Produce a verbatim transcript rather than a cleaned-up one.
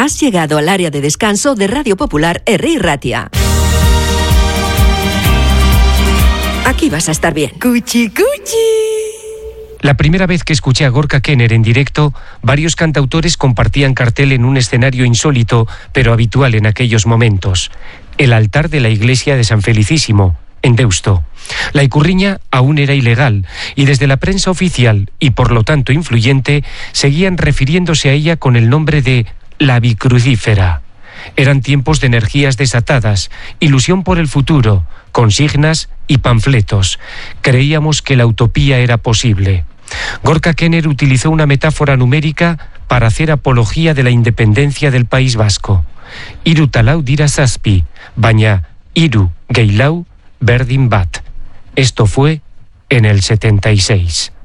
Has llegado al área de descanso de Radio Popular Herri Ratia. Aquí vas a estar bien. Cuchi, cuchi. La primera vez que escuché a Gorka Kenner en directo, varios cantautores compartían cartel en un escenario insólito, pero habitual en aquellos momentos. El altar de la iglesia de San Felicísimo, en Deusto. La ikurriña aún era ilegal, y desde la prensa oficial, y por lo tanto influyente, seguían refiriéndose a ella con el nombre de la bicrucífera. Eran tiempos de energías desatadas, ilusión por el futuro, consignas y panfletos. Creíamos que la utopía era posible. Gorka Kenner utilizó una metáfora numérica para hacer apología de la independencia del País Vasco. Hiru talau dira zazpi, baina hiru gehilau berdin bat. Esto fue en el setenta y seis.